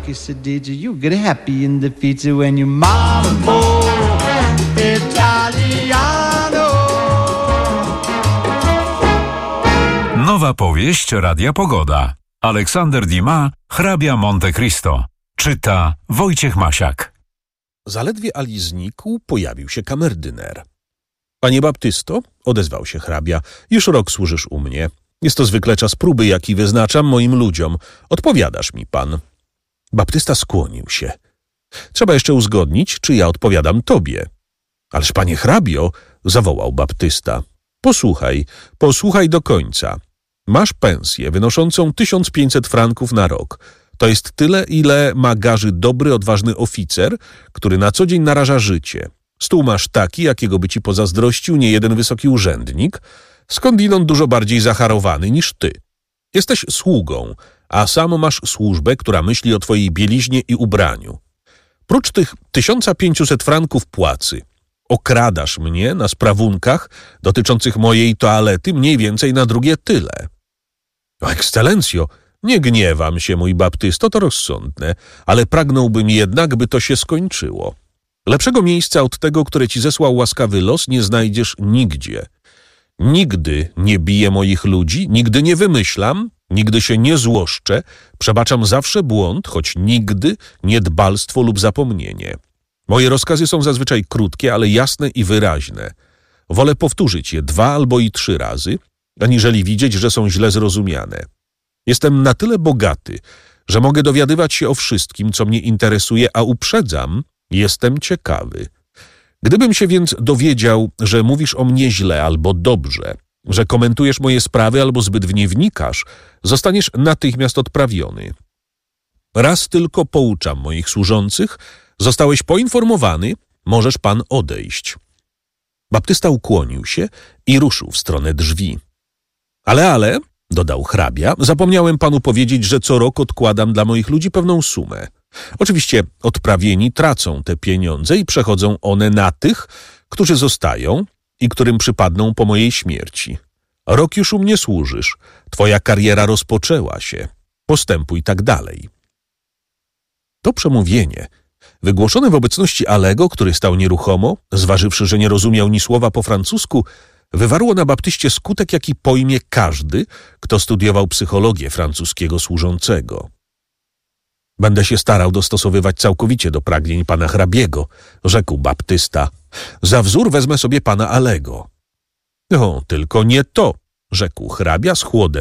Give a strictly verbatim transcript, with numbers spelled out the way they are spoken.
kiss a daisy, you get happy in the feature when you mambo Italiano. Nowa powieść Radia Pogoda. Aleksander Dumas, hrabia Monte Cristo. Czyta Wojciech Masiak. Zaledwie Ali znikł, pojawił się kamerdyner. Panie Baptysto, odezwał się hrabia, już rok służysz u mnie. Jest to zwykle czas próby, jaki wyznaczam moim ludziom. Odpowiadasz mi pan. Baptysta skłonił się. Trzeba jeszcze uzgodnić, czy ja odpowiadam tobie. Ależ panie hrabio, zawołał Baptysta. Posłuchaj, posłuchaj do końca. Masz pensję wynoszącą tysiąc pięćset franków na rok. To jest tyle, ile ma garzy dobry, odważny oficer, który na co dzień naraża życie. Stół masz taki, jakiego by ci pozazdrościł niejeden wysoki urzędnik, skądinąd dużo bardziej zacharowany niż ty. Jesteś sługą, a sam masz służbę, która myśli o twojej bieliźnie i ubraniu. Prócz tych tysiąca pięciuset franków płacy, okradasz mnie na sprawunkach dotyczących mojej toalety mniej więcej na drugie tyle. O, ekscelencjo, nie gniewam się, mój Baptysto, to rozsądne, ale pragnąłbym jednak, by to się skończyło. Lepszego miejsca od tego, które ci zesłał łaskawy los, nie znajdziesz nigdzie. Nigdy nie biję moich ludzi, nigdy nie wymyślam, nigdy się nie złoszczę, przebaczam zawsze błąd, choć nigdy niedbalstwo lub zapomnienie. Moje rozkazy są zazwyczaj krótkie, ale jasne i wyraźne. Wolę powtórzyć je dwa albo i trzy razy, aniżeli widzieć, że są źle zrozumiane. Jestem na tyle bogaty, że mogę dowiadywać się o wszystkim, co mnie interesuje, a uprzedzam, jestem ciekawy. Gdybym się więc dowiedział, że mówisz o mnie źle albo dobrze, że komentujesz moje sprawy albo zbyt w nie wnikasz, zostaniesz natychmiast odprawiony. Raz tylko pouczam moich służących, zostałeś poinformowany, możesz pan odejść. Baptysta ukłonił się i ruszył w stronę drzwi. Ale, ale, dodał hrabia, zapomniałem panu powiedzieć, że co rok odkładam dla moich ludzi pewną sumę. Oczywiście odprawieni tracą te pieniądze i przechodzą one na tych, którzy zostają i którym przypadną po mojej śmierci. Rok już u mnie służysz, twoja kariera rozpoczęła się, postępuj tak dalej. To przemówienie, wygłoszone w obecności Alego, który stał nieruchomo, zważywszy, że nie rozumiał ni słowa po francusku, wywarło na Baptyście skutek, jaki pojmie każdy, kto studiował psychologię francuskiego służącego. Będę się starał dostosowywać całkowicie do pragnień pana hrabiego, rzekł Baptysta. Za wzór wezmę sobie pana Alego. No, tylko nie to, rzekł hrabia z chłodem.